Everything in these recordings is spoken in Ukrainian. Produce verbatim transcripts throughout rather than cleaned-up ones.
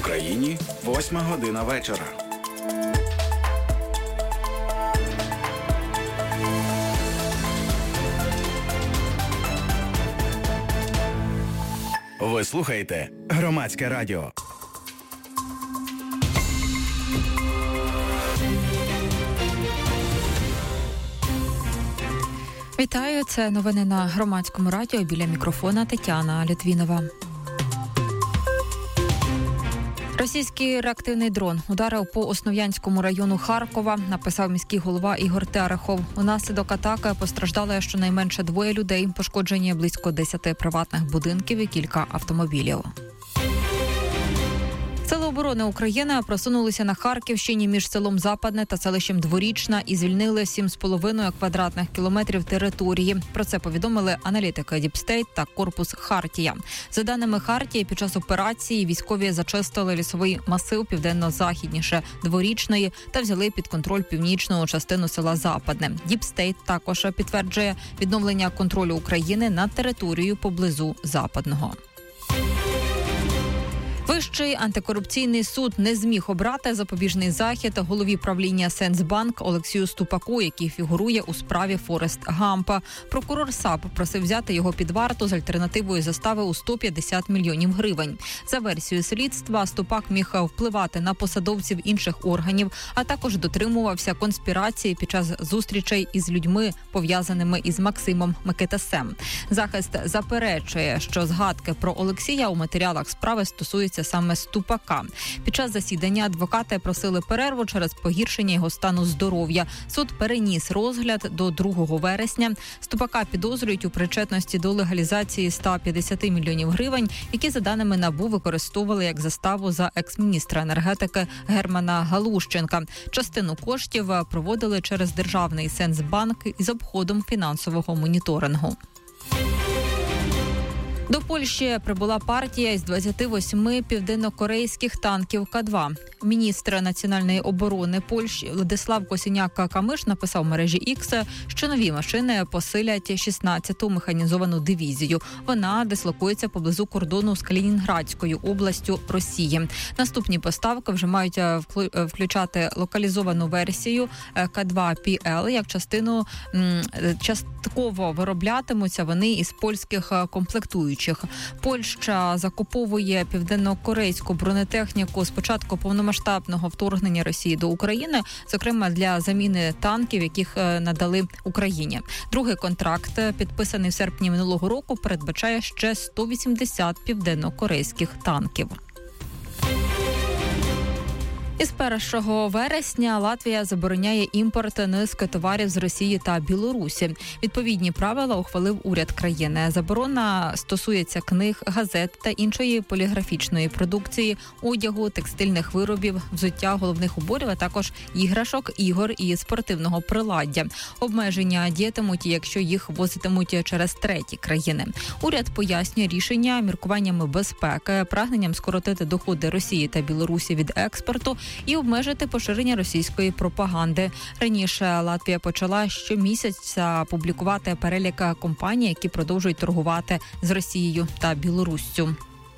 Україні восьма година вечора. Ви слухаєте Громадське радіо. Вітаю, це новини на Громадському радіо. Біля мікрофона Тетяна Літвінова. Російський реактивний дрон ударив по Основ'янському району Харкова, написав міський голова Ігор Терехов. Унаслідок атаки постраждали щонайменше двоє людей, пошкоджені близько десяти приватних будинків і кілька автомобілів. Сили оборони України просунулися на Харківщині між селом Западне та селищем Дворічна і звільнили сім з половиною квадратних кілометрів території. Про це повідомили аналітики Діпстейт та корпус Хартія. За даними Хартії, під час операції військові зачистили лісовий масив південно-західніше Дворічної та взяли під контроль північну частину села Западне. Діпстейт також підтверджує відновлення контролю України над територією поблизу Западного. Вищий антикорупційний суд не зміг обрати запобіжний захід голові правління Сенсбанк Олексію Ступаку, який фігурує у справі Форест Гампа. Прокурор САП просив взяти його під варту з альтернативою застави у сто п'ятдесят мільйонів гривень. За версією слідства, Ступак міг впливати на посадовців інших органів, а також дотримувався конспірації під час зустрічей із людьми, пов'язаними із Максимом Микитасем. Захист заперечує, що згадки про Олексія у матеріалах справи стосуються саме Ступака. Під час засідання адвокати просили перерву через погіршення його стану здоров'я. Суд переніс розгляд до другого вересня. Ступака підозрюють у причетності до легалізації ста п'ятдесят мільйонів гривень, які, за даними НАБУ, використовували як заставу за екс-міністра енергетики Германа Галущенка. Частину коштів проводили через державний Сенсбанк із обходом фінансового моніторингу. До Польщі прибула партія із двадцяти восьми південнокорейських танків К два. Міністр національної оборони Польщі Владислав Косіняк-Камиш написав в мережі Ікс, що нові машини посилять шістнадцяту механізовану дивізію. Вона дислокується поблизу кордону з Калінінградською областю Росії. Наступні поставки вже мають включати локалізовану версію К два Пі Ел, як частину частково вироблятимуться вони із польських комплектуючих. Польща закуповує південнокорейську бронетехніку з початку повномасштабного вторгнення Росії до України, зокрема для заміни танків, яких надали Україні. Другий контракт, підписаний в серпні минулого року, передбачає ще сто вісімдесят південнокорейських танків. Із першого вересня Латвія забороняє імпорт низки товарів з Росії та Білорусі. Відповідні правила ухвалив уряд країни. Заборона стосується книг, газет та іншої поліграфічної продукції, одягу, текстильних виробів, взуття, головних уборів, а також іграшок, ігор і спортивного приладдя. Обмеження діятимуть, якщо їх возитимуть через треті країни. Уряд пояснює рішення міркуваннями безпеки, прагненням скоротити доходи Росії та Білорусі від експорту і обмежити поширення російської пропаганди. Раніше Латвія почала щомісяця публікувати перелік компаній, які продовжують торгувати з Росією та Білоруссю.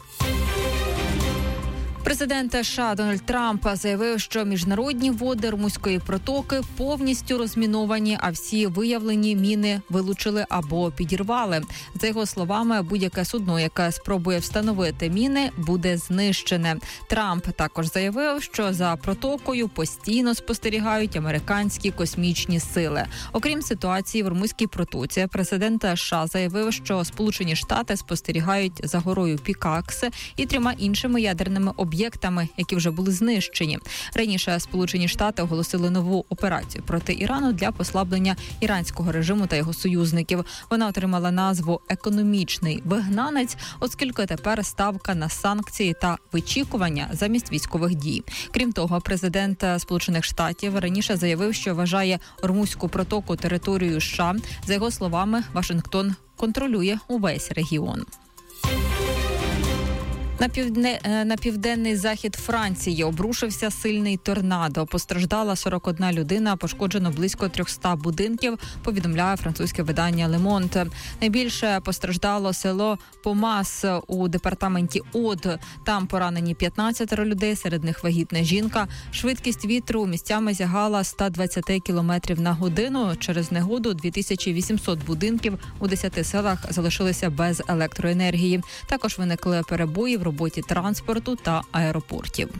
Президент США Дональд Трамп заявив, що міжнародні води Ормузької протоки повністю розміновані, а всі виявлені міни вилучили або підірвали. За його словами, будь-яке судно, яке спробує встановити міни, буде знищене. Трамп також заявив, що за протокою постійно спостерігають американські космічні сили. Окрім ситуації в Ормузькій протоці, президент США заявив, що Сполучені Штати спостерігають за горою Пікакс і трьома іншими ядерними об'єктами, які вже були знищені. Раніше Сполучені Штати оголосили нову операцію проти Ірану для послаблення іранського режиму та його союзників. Вона отримала назву «Економічний вигнанець», оскільки тепер ставка на санкції та вичікування замість військових дій. Крім того, президент Сполучених Штатів раніше заявив, що вважає Ормузьку протоку територією США. За його словами, Вашингтон контролює увесь регіон. На, півдне, на південний захід Франції обрушився сильний торнадо. Постраждала сорок одна людина, пошкоджено близько триста будинків, повідомляє французьке видання «Le Monde». Найбільше постраждало село Помас у департаменті Од. Там поранені п'ятнадцять людей, серед них вагітна жінка. Швидкість вітру місцями сягала сто двадцять кілометрів на годину. Через негоду дві тисячі вісімсот будинків у десяти селах залишилися без електроенергії. Також виникли перебої в роботі транспорту та аеропортів.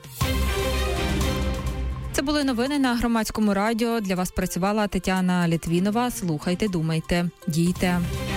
Це були новини на Громадському радіо. Для вас працювала Тетяна Літвінова. Слухайте, думайте, дійте.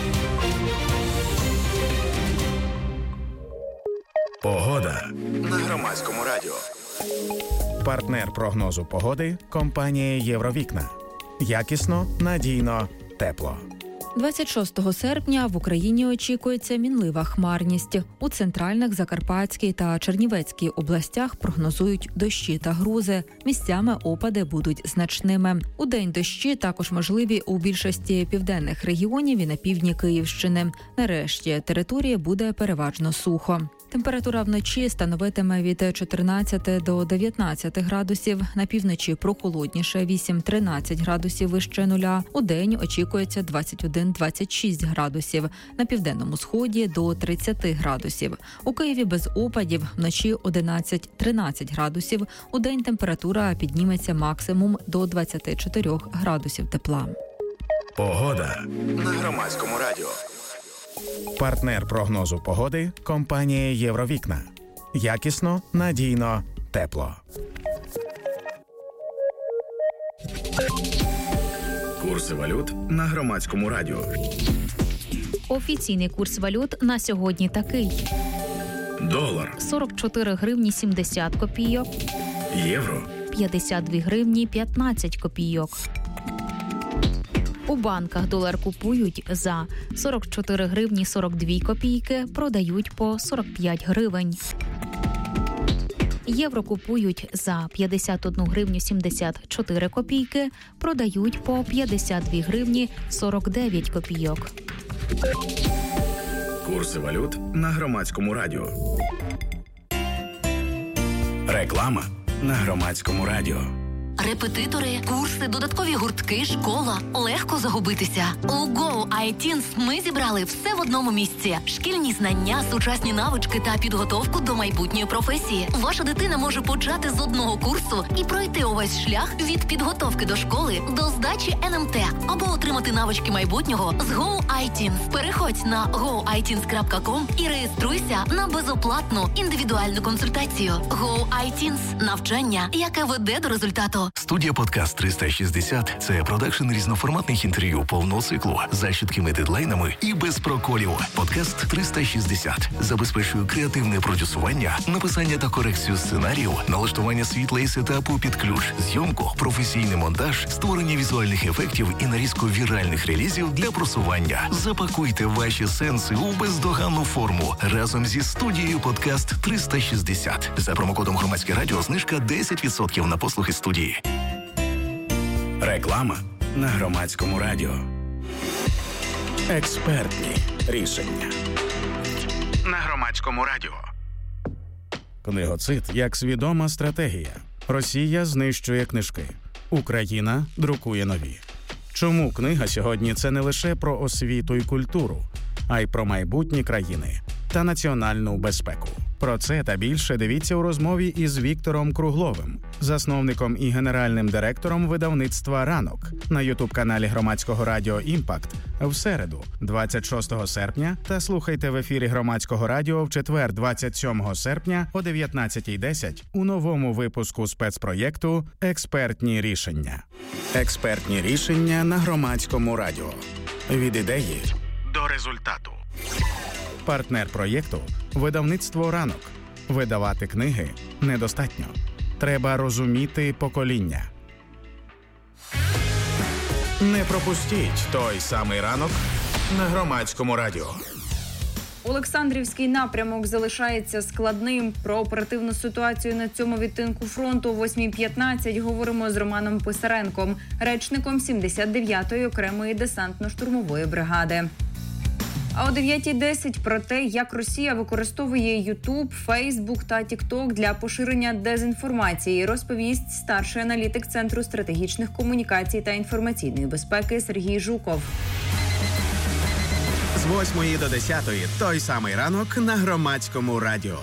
Погода на Громадському радіо. Партнер прогнозу погоди – компанія «Євровікна». Якісно, надійно, тепло. двадцять шостого серпня в Україні очікується мінлива хмарність. У центральних, Закарпатській та Чернівецькій областях прогнозують дощі та грози. Місцями опади будуть значними. Удень дощі також можливі у більшості південних регіонів і на півдні Київщини. Нарешті території буде переважно сухо. Температура вночі становитиме від чотирнадцяти до дев'ятнадцяти градусів. На півночі прохолодніше вісім-тринадцять градусів вище нуля. Удень очікується двадцять один - двадцять шість градусів. На південному сході до тридцять градусів. У Києві без опадів, вночі одинадцять - тринадцять градусів. Удень температура підніметься максимум до двадцять чотири градусів тепла. Погода на Громадському радіо. Партнер прогнозу погоди – компанія «Євровікна». Якісно, надійно, тепло. Курси валют на Громадському радіо. Офіційний курс валют на сьогодні такий. Долар сорок чотири гривні сімдесят копійок. Євро п'ятдесят дві гривні п'ятнадцять копійок. У банках долар купують за сорок чотири гривні сорок дві копійки, продають по сорок п'ять гривень. Євро купують за п'ятдесят одну гривню сімдесят чотири копійки, продають по п'ятдесят дві гривні сорок дев'ять копійок. Курси валют на Громадському радіо. Реклама на Громадському радіо. Репетитори, курси, додаткові гуртки, школа. Легко загубитися. У Go ай тінс ми зібрали все в одному місці. Шкільні знання, сучасні навички та підготовку до майбутньої професії. Ваша дитина може почати з одного курсу і пройти увесь шлях від підготовки до школи до здачі ен ем те або отримати навички майбутнього з Go ай тінс. Переходь на го ай тінс крапка ком і реєструйся на безоплатну індивідуальну консультацію. Go ай тінс – навчання, яке веде до результату. Студія «Подкаст триста шістдесят» – це продакшн різноформатних інтерв'ю повного циклу за чіткими дедлайнами і без проколів. «Подкаст триста шістдесят» забезпечує креативне продюсування, написання та корекцію сценарію, налаштування світла і сетапу під ключ, зйомку, професійний монтаж, створення візуальних ефектів і нарізку віральних релізів для просування. Запакуйте ваші сенси у бездоганну форму разом зі студією «Подкаст триста шістдесят». За промокодом «Громадське радіо» знижка десять відсотків на послуги студії. Реклама на Громадському радіо. Експертні рішення на Громадському радіо. Книгоцид як свідома стратегія. Росія знищує книжки. Україна друкує нові. Чому книга сьогодні – це не лише про освіту і культуру, а й про майбутні країни та національну безпеку. Про це та більше дивіться у розмові із Віктором Кругловим, засновником і генеральним директором видавництва «Ранок» на ютуб-каналі Громадського радіо «Імпакт» в середу, двадцять шостого серпня, та слухайте в ефірі Громадського радіо в четвер, двадцять сьомого серпня о дев'ятнадцятій десять у новому випуску спецпроєкту «Експертні рішення». Експертні рішення на Громадському радіо. Від ідеї до результату. Партнер проєкту – видавництво «Ранок». Видавати книги недостатньо. Треба розуміти покоління. Не пропустіть той самий ранок на Громадському радіо. Олександрівський напрямок залишається складним. Про оперативну ситуацію на цьому відтинку фронту о восьмій п'ятнадцять говоримо з Романом Писаренком, речником сімдесят дев'ятої окремої десантно-штурмової бригади. А о дев'ятій десять про те, як Росія використовує Ютуб, Фейсбук та Тікток для поширення дезінформації, розповість старший аналітик Центру стратегічних комунікацій та інформаційної безпеки Сергій Жуков. З восьмої до десятої той самий ранок на Громадському радіо.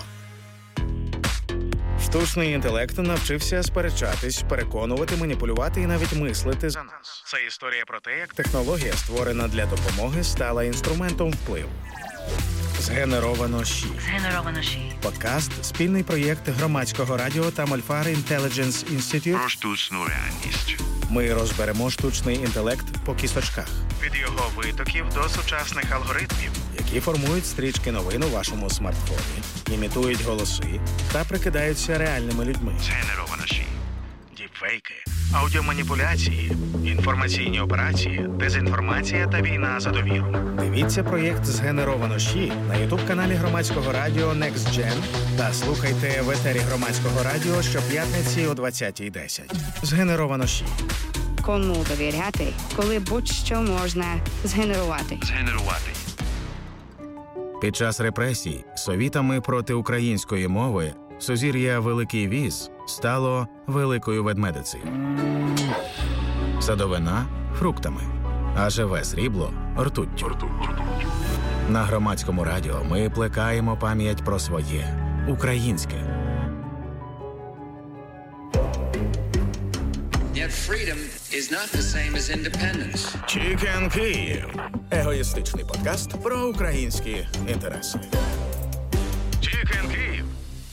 Штучний інтелект навчився сперечатись, переконувати, маніпулювати і навіть мислити за нас. Це історія про те, як технологія, створена для допомоги, стала інструментом впливу. Згенеровано ЩІ. Згенеровано ЩІ. Подкаст – спільний проєкт Громадського радіо та Мольфар Intelligence Institute. Про штучну реальність. Ми розберемо штучний інтелект по кісочках. Від його витоків до сучасних алгоритмів, які формують стрічки новин у вашому смартфоні, імітують голоси та прикидаються реальними людьми. Згенеровано ЩІ. Діпфейки, аудіоманіпуляції, інформаційні операції, дезінформація та війна за довіру. Дивіться проєкт «Згенеровано ЩІ» на ютуб-каналі Громадського радіо Next Gen та слухайте в етері Громадського радіо щоп'ятниці о двадцятій десять. «Згенеровано ЩІ». Кому довіряти, коли будь-що можна згенерувати. Згенерувати. Під час репресій совітами проти української мови сузір'я Великий Віз стало Великою Ведмедицею. Садовина – фруктами, а живе срібло – ртуттю. На Громадському радіо ми плекаємо пам'ять про своє – українське. Yet freedom is not the same as independence. Чікен Київ. Егоїстичний подкаст про українські інтереси. Чікен Київ.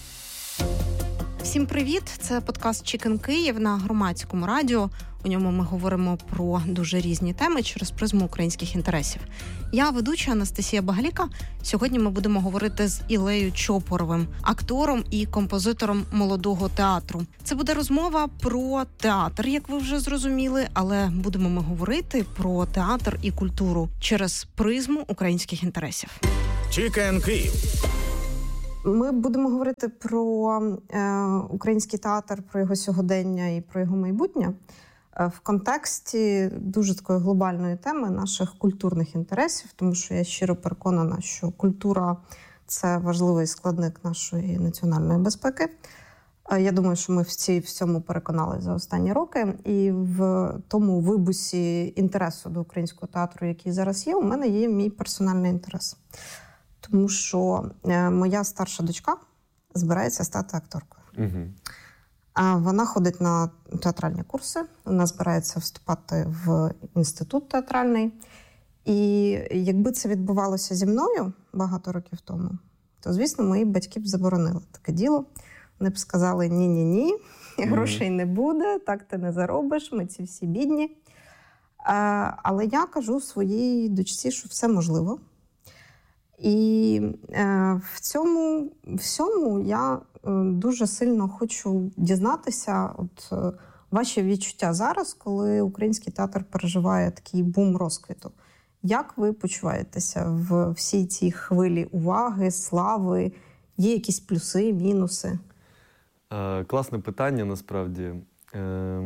Всім привіт! Це подкаст «Чікен Київ» на Громадському радіо. У ньому ми говоримо про дуже різні теми через призму українських інтересів. Я ведуча Анастасія Багаліка. Сьогодні ми будемо говорити з Ілею Чопоровим, актором і композитором молодого театру. Це буде розмова про театр, як ви вже зрозуміли, але будемо ми говорити про театр і культуру через призму українських інтересів. Чікен Київ. Ми будемо говорити про е, український театр, про його сьогодення і про його майбутнє е, в контексті дуже такої глобальної теми наших культурних інтересів, тому що я щиро переконана, що культура – це важливий складник нашої національної безпеки. Е, я думаю, що ми всі в цьому переконали за останні роки. І в тому вибусі інтересу до українського театру, який зараз є, у мене є мій персональний інтерес. Тому що моя старша дочка збирається стати акторкою. Угу. Вона ходить на театральні курси, вона збирається вступати в інститут театральний. І якби це відбувалося зі мною багато років тому, то, звісно, мої батьки б заборонили таке діло. Вони б сказали, ні-ні-ні, грошей не буде, так ти не заробиш, ми ці всі бідні. Але я кажу своїй дочці, що все можливо. І е, в цьому всьому я е, дуже сильно хочу дізнатися от, е, ваші відчуття зараз, коли український театр переживає такий бум розквіту. Як ви почуваєтеся в всій цій хвилі уваги, слави? Є якісь плюси, мінуси? Е, класне питання, насправді. Е,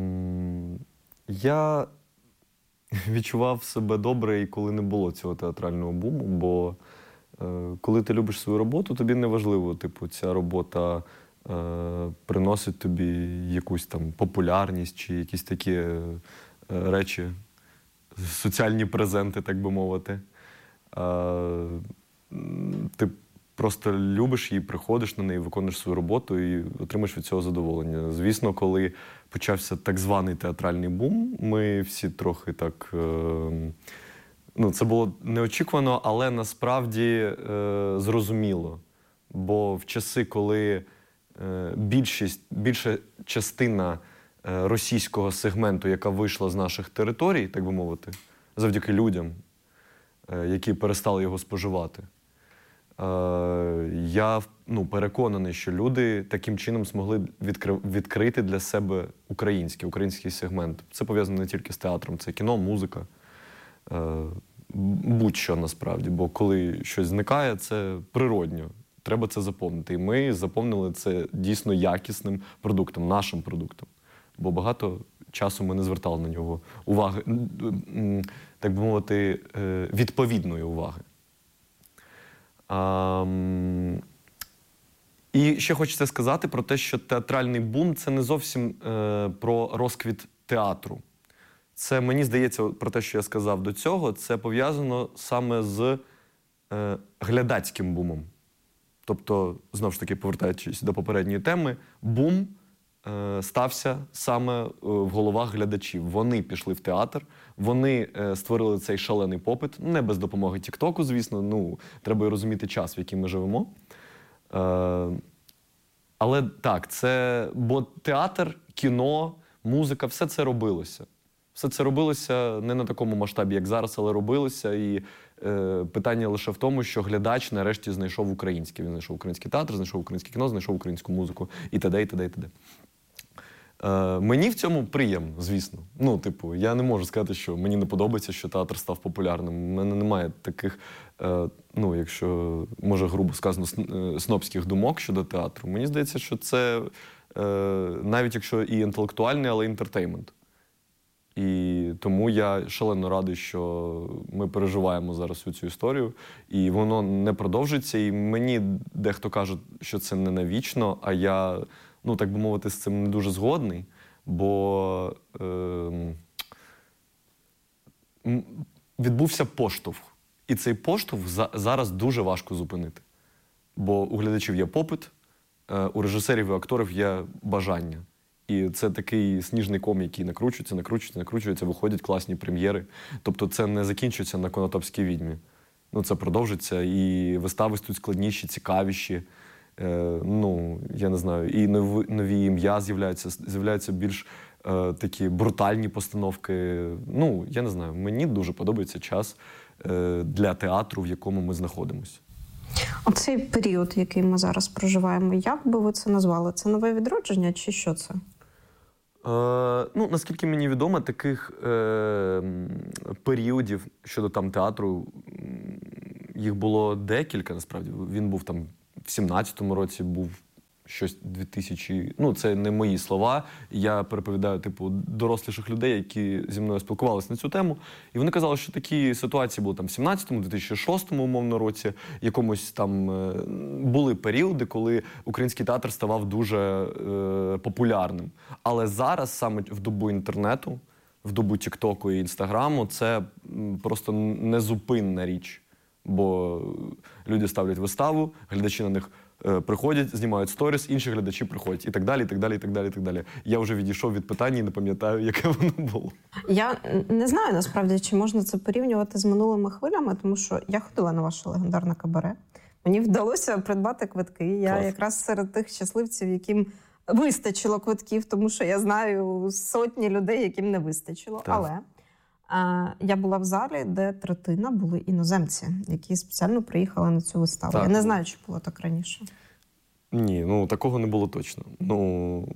я відчував себе добре, і коли не було цього театрального буму, бо коли ти любиш свою роботу, тобі не важливо, типу, ця робота е, приносить тобі якусь там популярність чи якісь такі е, речі, соціальні презенти, так би мовити. Е, ти просто любиш її, приходиш на неї, виконуєш свою роботу і отримаєш від цього задоволення. Звісно, коли почався так званий театральний бум, ми всі трохи так... Е, Ну, це було неочікувано, але насправді е, зрозуміло. Бо в часи, коли е, більшість, більша частина е, російського сегменту, яка вийшла з наших територій, так би мовити, завдяки людям, е, які перестали його споживати, е, я ну, переконаний, що люди таким чином змогли відкри, відкрити для себе український, український сегмент. Це пов'язано не тільки з театром, це кіно, музика. Будь-що насправді, бо коли щось зникає, це природньо. Треба це заповнити. І ми заповнили це дійсно якісним продуктом, нашим продуктом. Бо багато часу ми не звертали на нього уваги, так би мовити, відповідної уваги. А, і ще хочеться сказати про те, що театральний бум – це не зовсім е, про розквіт театру. Це, мені здається, про те, що я сказав до цього, це пов'язано саме з е, глядацьким бумом. Тобто, знову ж таки, повертаючись до попередньої теми, бум е, стався саме е, в головах глядачів. Вони пішли в театр, вони е, створили цей шалений попит, не без допомоги Тік-Току, звісно, ну, треба і розуміти час, в який ми живемо. Е, але так, це, бо театр, кіно, музика, все це робилося. Все це робилося не на такому масштабі, як зараз, але робилося. І е, питання лише в тому, що глядач нарешті знайшов українське. Він знайшов український театр, знайшов українське кіно, знайшов українську музику і т.д. і т.д. і т.д. Е, мені в цьому приємно, звісно. Ну, типу, я не можу сказати, що мені не подобається, що театр став популярним. У мене немає таких, е, ну, якщо, може, грубо сказано, снобських думок щодо театру. Мені здається, що це, е, навіть якщо і інтелектуальний, але інтертеймент. І тому я шалено радий, що ми переживаємо зараз всю цю історію, і воно не продовжиться. І мені дехто каже, що це не навічно, а я, ну, так би мовити, з цим не дуже згодний, бо е, відбувся поштовх. І цей поштовх за, зараз дуже важко зупинити. Бо у глядачів є попит, е, у режисерів і акторів є бажання. І це такий сніжний ком, який накручується, накручується, накручується, виходять класні прем'єри. Тобто це не закінчується на «Конотопській відьмі». Ну, це продовжиться, і вистави стають складніші, цікавіші. Е, ну, я не знаю, і нові, нові ім'я з'являються, з'являються більш е, такі брутальні постановки. Ну, я не знаю, мені дуже подобається час е, для театру, в якому ми знаходимося. Оцей період, який ми зараз проживаємо, як би ви це назвали? Це нове відродження чи що це? Е, ну, наскільки мені відомо, таких е, періодів щодо там театру, їх було декілька, насправді. Він був там в сімнадцятому році, був щось дві тисячі... Ну, це не мої слова. Я переповідаю, типу, доросліших людей, які зі мною спілкувалися на цю тему. І вони казали, що такі ситуації були там в сімнадцятому, дві тисячі шостому, умовно, році. Якомусь там е, були періоди, коли український театр ставав дуже е, популярним. Але зараз, саме в добу інтернету, в добу Тік-Току і Інстаграму, це просто незупинна річ. Бо люди ставлять виставу, глядачі на них е, приходять, знімають сторіс, інші глядачі приходять і так далі, і так далі, і так далі, і так далі. Я вже відійшов від питання і не пам'ятаю, яке воно було. Я не знаю, насправді, чи можна це порівнювати з минулими хвилями, тому що я ходила на ваше легендарне кабаре. Мені вдалося придбати квитки. Я Клас. якраз серед тих щасливців, яким вистачило квитків, тому що я знаю сотні людей, яким не вистачило. Так. Але я була в залі, де третина були іноземці, які спеціально приїхали на цю виставу. Так. Я не знаю, чи було так раніше. Ні, ну такого не було точно. Ну,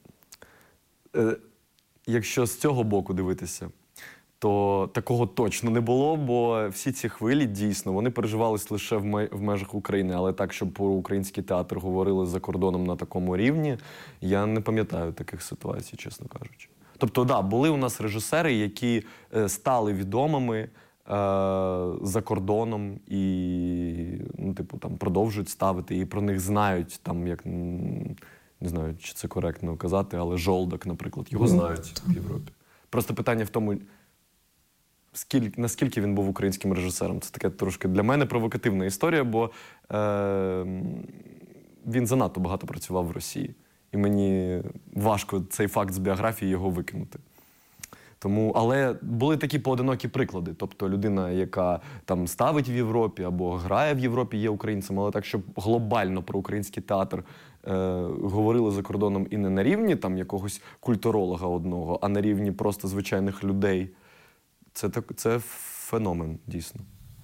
е, якщо з цього боку дивитися, то такого точно не було, бо всі ці хвилі, дійсно, вони переживались лише в, ме- в межах України. Але так, щоб про український театр говорили за кордоном на такому рівні, я не пам'ятаю таких ситуацій, чесно кажучи. Тобто, да, були у нас режисери, які е, стали відомими е, за кордоном і, ну, типу, там, продовжують ставити, і про них знають, там, як, не знаю, чи це коректно казати, але Жолдак, наприклад, його знають в Європі. Просто питання в тому, скільки, наскільки він був українським режисером. Це таке трошки для мене провокативна історія, бо е, він занадто багато працював в Росії. І мені важко цей факт з біографії його викинути. Тому, але були такі поодинокі приклади. Тобто людина, яка там ставить в Європі або грає в Європі, є українцем, але так, щоб глобально про український театр е, говорили за кордоном і не на рівні там якогось культуролога одного, а на рівні просто звичайних людей. Це, це феномен, дійсно.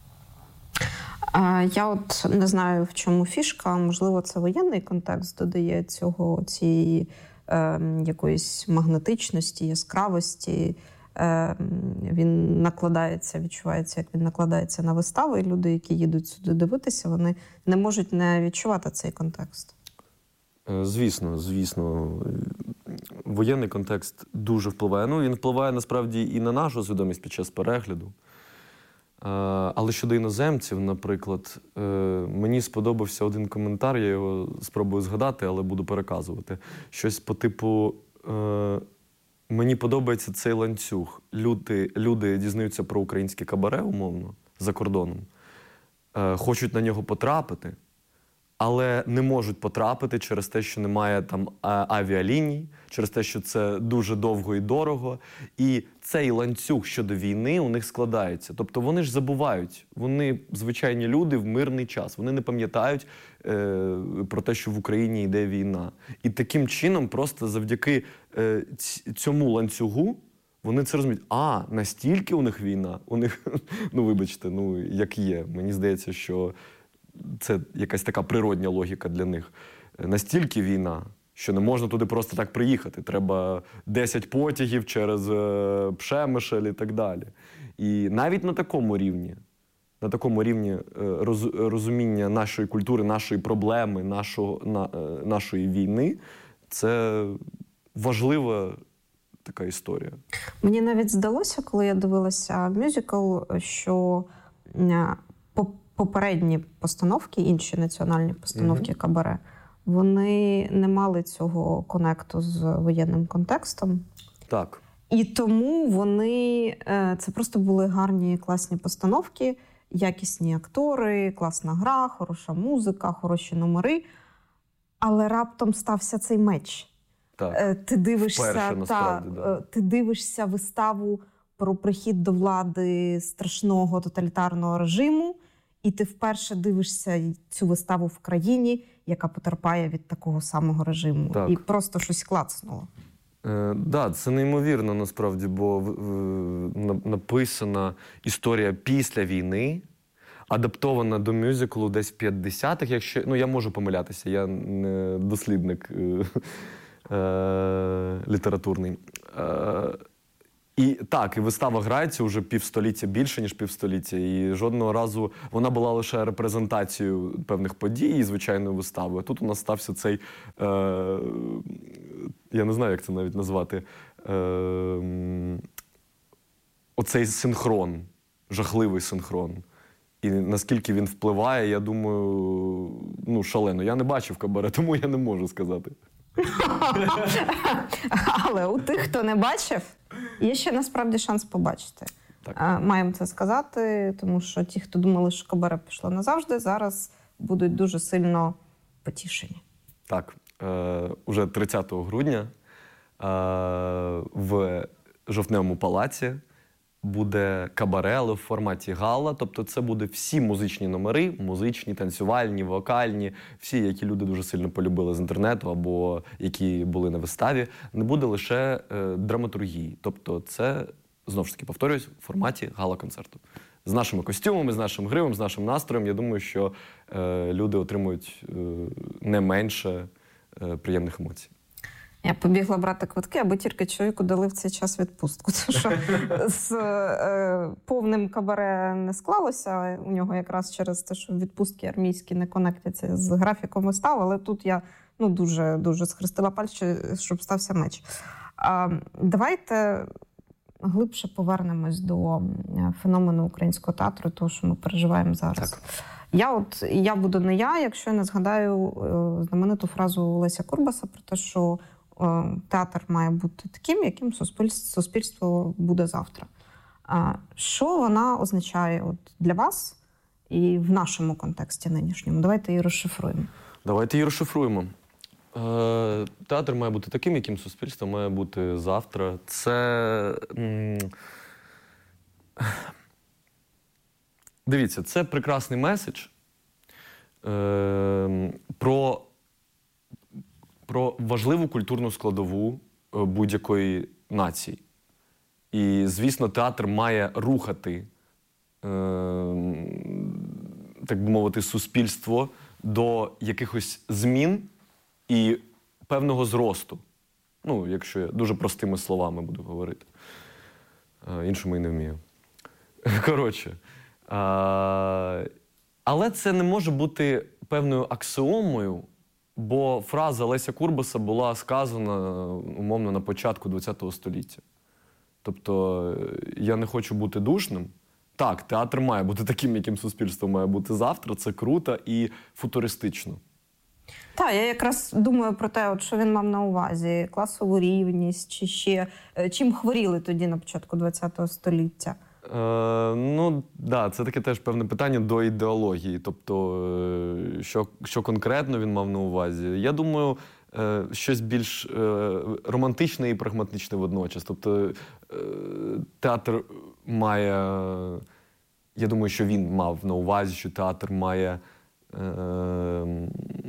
Я от не знаю, в чому фішка, можливо, це воєнний контекст додає цього, цієї е, якоїсь магнетичності, яскравості. Е, він накладається, відчувається, як він накладається на виставу, і люди, які їдуть сюди дивитися, вони не можуть не відчувати цей контекст. Звісно, звісно. Воєнний контекст дуже впливає. Ну, він впливає, насправді, і на нашу свідомість під час перегляду. Але щодо іноземців, наприклад, мені сподобався один коментар, я його спробую згадати, але буду переказувати. Щось по типу, мені подобається цей ланцюг. Люди, люди дізнаються про українське кабаре, умовно, за кордоном, хочуть на нього потрапити, але не можуть потрапити через те, що немає там авіаліній, через те, що це дуже довго і дорого. І цей ланцюг щодо війни у них складається. Тобто вони ж забувають, вони звичайні люди в мирний час, вони не пам'ятають е, про те, що в Україні йде війна. І таким чином просто завдяки е, цьому ланцюгу вони це розуміють. А, настільки у них війна? У них, ну вибачте, ну як є. Мені здається, що це якась така природня логіка для них. Настільки війна, що не можна туди просто так приїхати. Треба десять потягів через е, Пшемишель і так далі. І навіть на такому рівні, на такому рівні е, роз, розуміння нашої культури, нашої проблеми, нашого, на, е, нашої війни, це важлива така історія. Мені навіть здалося, коли я дивилася мюзикл, що по попередні постановки, інші національні постановки mm-hmm. кабаре, вони не мали цього конекту з воєнним контекстом. Так. І тому вони, це просто були гарні, класні постановки, якісні актори, класна гра, хороша музика, хороші номери. Але раптом стався цей меч. Так. Ти дивишся, Вперше, та, да. ти дивишся виставу про прихід до влади страшного тоталітарного режиму, і ти вперше дивишся цю виставу в країні, яка потерпає від такого самого режиму. Так. І просто щось клацнуло. Так, е, да, це неймовірно насправді, бо в, в, написана історія після війни, адаптована до мюзиклу десь в п'ятдесятих, якщо, ну я можу помилятися, я не дослідник е, е, літературний. Е, І так, і вистава грається вже півстоліття, більше, ніж півстоліття. І жодного разу вона була лише репрезентацією певних подій і звичайною виставою. А тут у нас стався цей, е, я не знаю, як це навіть назвати, е, оцей синхрон, жахливий синхрон. І наскільки він впливає, я думаю, ну, шалено. Я не бачив кабаре, тому я не можу сказати. Але у тих, хто не бачив, є ще насправді шанс побачити. Так. Маємо це сказати, тому що ті, хто думали, що кабаре пішло назавжди, зараз будуть дуже сильно потішені. Так, е, уже тридцятого грудня е, в Жовтневому палаці буде кабаре, але в форматі гала. Тобто це буде всі музичні номери, музичні, танцювальні, вокальні, всі, які люди дуже сильно полюбили з інтернету або які були на виставі. Не буде лише е, драматургії. Тобто це, знову ж таки, повторюсь, в форматі гала-концерту. З нашими костюмами, з нашим гривом, з нашим настроєм. Я думаю, що е, люди отримують е, не менше е, приємних емоцій. Я побігла брати квитки, аби тільки чоловіку дали в цей час відпустку. Тому що з е, повним кабаре не склалося. У нього якраз через те, що відпустки армійські не конектяться з графіком вистав. Але тут я ну, дуже, дуже схрестила пальці, щоб стався меч. А, давайте глибше повернемось до феномену українського театру, того, що ми переживаємо зараз. Так. Я от я буду не я, якщо я не згадаю е, знамениту фразу Леся Курбаса про те, що е, театр має бути таким, яким суспільство, суспільство буде завтра. А що вона означає от для вас і в нашому контексті нинішньому? Давайте її розшифруємо. Давайте її розшифруємо. Е, театр має бути таким, яким суспільство має бути завтра. Це... М- Дивіться, це прекрасний меседж е, про, про важливу культурну складову будь-якої нації. І, звісно, театр має рухати, е, так би мовити, суспільство до якихось змін і певного зросту. Ну, якщо я дуже простими словами буду говорити. Е, іншому і не вмію. Коротше. А, але це не може бути певною аксіомою, бо фраза Леся Курбаса була сказана, умовно, на початку ХХ століття. Тобто, я не хочу бути душним, так, театр має бути таким, яким суспільство має бути завтра. Це круто і футуристично. Так, я якраз думаю про те, от, що він мав на увазі. Класову рівність, чи ще чим хворіли тоді на початку ХХ століття? Е, ну, да, це таке теж певне питання до ідеології. Тобто, е, що, що конкретно він мав на увазі. Я думаю, е, щось більш е, романтичне і прагматичне водночас. Тобто, е, театр має... Я думаю, що він мав на увазі, що театр має е,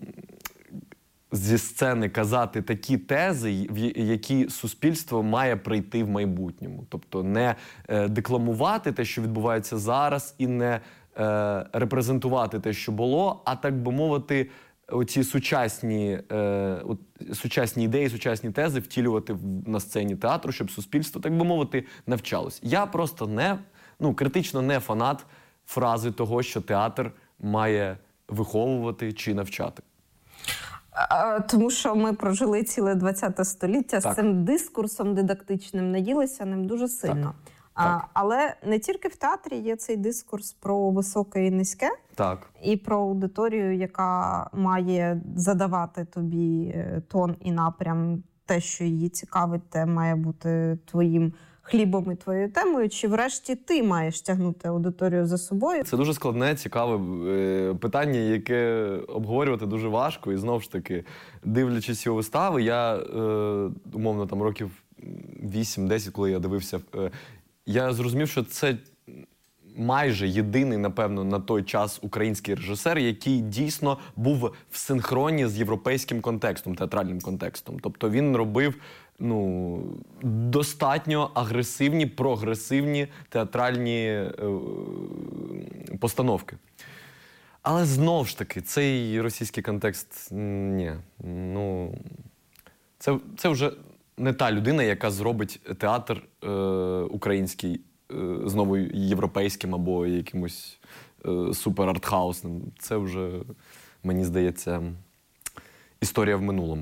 зі сцени казати такі тези, в які суспільство має прийти в майбутньому. Тобто не е, декламувати те, що відбувається зараз, і не е, репрезентувати те, що було, а, так би мовити, оці сучасні, е, от, сучасні ідеї, сучасні тези втілювати на сцені театру, щоб суспільство, так би мовити, навчалось. Я просто не, ну, критично не фанат фрази того, що театр має виховувати чи навчати. Тому що ми прожили ціле ХХ століття так. з цим дискурсом дидактичним, наїлися ним дуже сильно. Так. А, так. Але не тільки в театрі є цей дискурс про високе і низьке, так. і про аудиторію, яка має задавати тобі тон і напрям, те, що її цікавить, те має бути твоїм хлібом і твоєю темою, чи врешті ти маєш тягнути аудиторію за собою? Це дуже складне, цікаве е, питання, яке обговорювати дуже важко. І знову ж таки, дивлячись його вистави, я, е, умовно, там років вісім-десять, коли я дивився, е, я зрозумів, що це майже єдиний, напевно, на той час український режисер, який дійсно був в синхроні з європейським контекстом, театральним контекстом. Тобто він робив ну, достатньо агресивні, прогресивні театральні е, постановки. Але знову ж таки, цей російський контекст, ні, ну, це, це вже не та людина, яка зробить театр е, український е, знову європейським або якимось е, супер-артхаусним. Це вже, мені здається, історія в минулому.